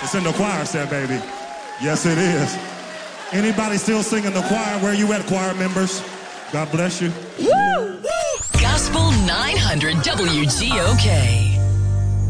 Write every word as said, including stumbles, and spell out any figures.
It's in the choir set, baby. Yes, it is. Anybody still singing the choir? Where you at, choir members? God bless you. Woo! Gospel nine hundred W G O K.